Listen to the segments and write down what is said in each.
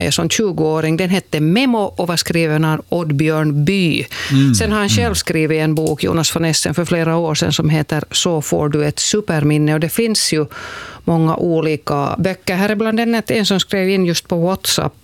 som 20-åring. Den hette Memo och var skriven av Oddbjörn By. Sen har han själv skrivit en bok, Jonas von Essen, för flera år sedan som heter Så får du ett superminne. Och det finns ju många olika böcker. Här är bland annat en som skrev in just på WhatsApp.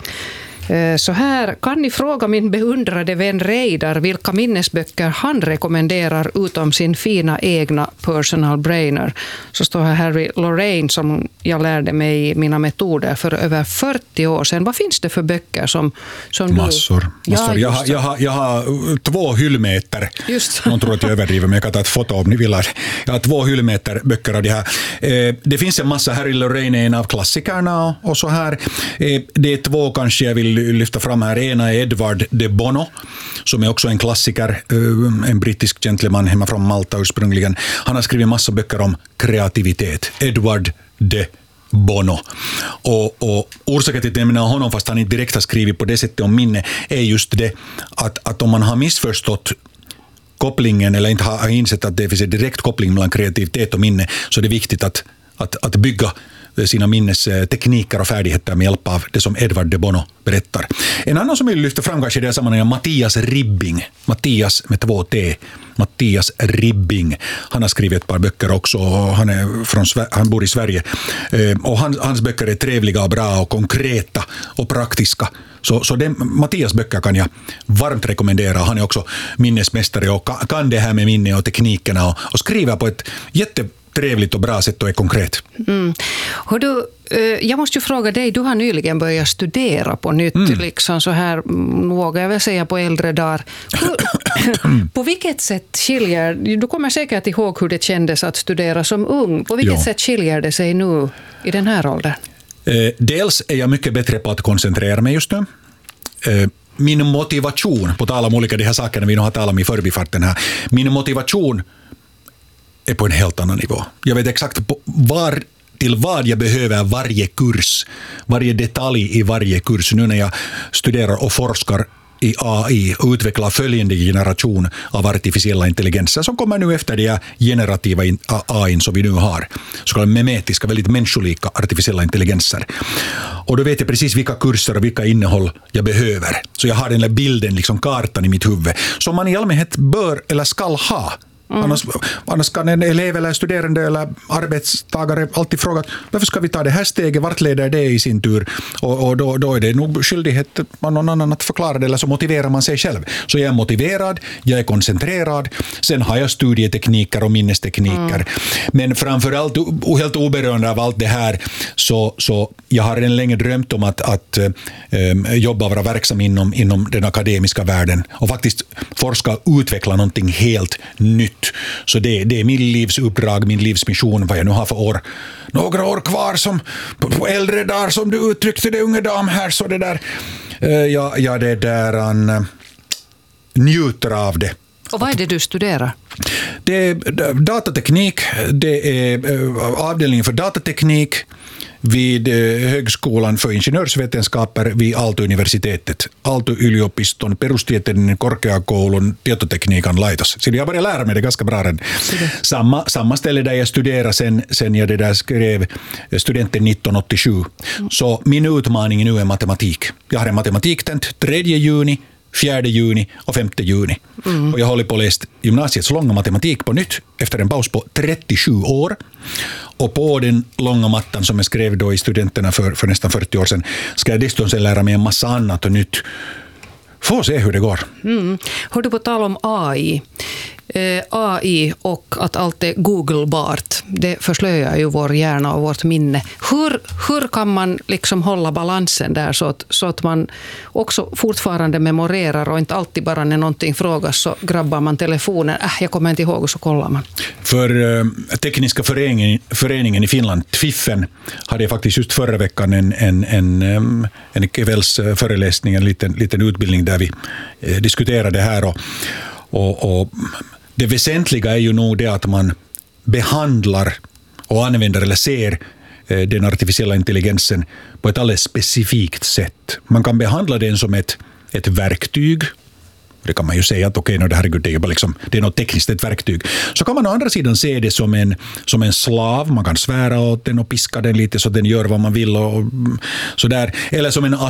Så här: kan ni fråga min beundrade vän Reidar vilka minnesböcker han rekommenderar utom sin fina egna personal brainer. Så står här Harry Lorraine som jag lärde mig mina metoder för över 40 år sedan. Vad finns det för böcker som Massor. Ja, jag har 2 hyllmeter. Just. Någon tror att jag överdriver, men jag kan ta ett foto om ni vill. Jag har 2 hyllmeter böcker av det här. Det finns en massa. Harry Lorraine är en av klassikerna och så här. Det är 2 kanske jag vill lyfta fram här. Ena är Edward de Bono, som är också en klassiker, en brittisk gentleman hemma från Malta ursprungligen. Han har skrivit massa böcker om kreativitet. Edward de Bono. Och orsaken till att jag menar honom, fast han inte direkt har skrivit på det sättet om minne, är just det att om man har missförstått kopplingen eller inte har insett att det finns en direkt koppling mellan kreativitet och minne, så är det viktigt att bygga sina minnestekniker och färdigheter med hjälp av det som Edward de Bono berättar. En annan som vill lyfta fram kanske i det sammanhanget är Mattias Ribbing. Mattias med 2 T. Mattias Ribbing. Han har skrivit ett par böcker också och han bor i Sverige. Och hans böcker är trevliga och bra och konkreta och praktiska. Så Mattias böcker kan jag varmt rekommendera. Han är också minnesmästare och kan det här med minne och teknikerna och skriver på ett jättetrevligt och bra sätt och är konkret. Hör du, jag måste ju fråga dig, du har nyligen börjat studera på nytt, liksom så här, vågar jag väl säga på äldre dagar. På vilket sätt skiljer, du kommer säkert ihåg hur det kändes att studera som ung, på vilket sätt skiljer det sig nu i den här åldern? Dels är jag mycket bättre på att koncentrera mig just nu. Min motivation, på tal om olika de här sakerna vi nu har talat om i förbifarten här, min motivation är på en helt annan nivå. Jag vet exakt till vad jag behöver varje kurs, varje detalj i varje kurs. Nu när jag studerar och forskar i AI och utvecklar följande generation av artificiella intelligenser som kommer nu efter det generativa AI som vi nu har. Så kallade memetiska, väldigt människolika artificiella intelligenser. Och då vet jag precis vilka kurser och vilka innehåll jag behöver. Så jag har den där bilden, liksom kartan i mitt huvud, som man i allmänhet bör eller ska ha. Annars kan en elev eller studerande eller arbetstagare alltid fråga varför ska vi ta det här steget, vart leder det i sin tur, och då är det nog skyldighet av någon annan att förklara det, eller så motiverar man sig själv. Så jag är motiverad, jag är koncentrerad, sen har jag studietekniker och minnestekniker, men framförallt helt oberoende av allt det här så jag har redan länge drömt om att jobba och vara verksam inom den akademiska världen och faktiskt forska och utveckla någonting helt nytt. Så det är min livsuppdrag, min livsmission, vad jag nu har för några år kvar som på äldre dagar, som du uttryckte det, unge dam här, så det där det där njuter av det. Och vad är det du studerar? Det är datateknik, det är avdelningen för datateknik vid Högskolan för ingenjörsvetenskaper vid Aalto-universitetet. Aalto-yliopiston, perustieteellinen korkeakoulun tietotekniikan laitos. Så jag började lära mig det ganska bra. Samma ställe där jag studerade sen jag det där skrev studenten 1987. Så min utmaning nu är matematik. Jag har en matematiktent 3 juni, 4 juni och 5 juni. Och jag håller på att läsa gymnasiets långa matematik på nytt efter en paus på 37 år. Och på den långa mattan som jag skrev då i studenterna för nästan 40 år sedan ska jag dessutom lära mig en massa annat och nytt. Får se hur det går. Hör du, på tal om AI. AI och att allt är googlebart, det förslöjar ju vår hjärna och vårt minne. Hur kan man liksom hålla balansen där så att man också fortfarande memorerar och inte alltid bara när någonting frågas så grabbar man telefonen, jag kommer inte ihåg, och så kollar man. För tekniska föreningen i Finland, Twiffen, hade jag faktiskt just förra veckan en kvällsföreläsning, en liten utbildning där vi diskuterade det här och det väsentliga är ju nog det att man behandlar och använder eller ser den artificiella intelligensen på ett alldeles specifikt sätt. Man kan behandla den som ett verktyg. Det kan man ju säga att herregud, det är något tekniskt, ett verktyg. Så kan man å andra sidan se det som en slav. Man kan svära åt den och piska den lite så den gör vad man vill och sådär. Eller som en